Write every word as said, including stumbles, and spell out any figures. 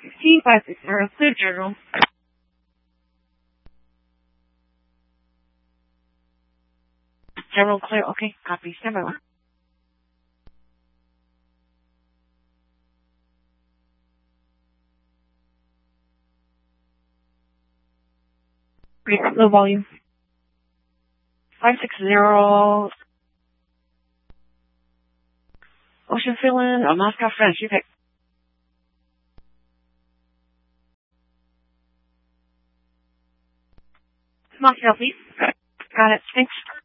sixteen, five six zero, clear general. General clear, okay, copy, stand by one. Low volume. five six zero. Ocean fill-in, oh, Moscow, French, you pick. Moscow, please. Got it, thanks.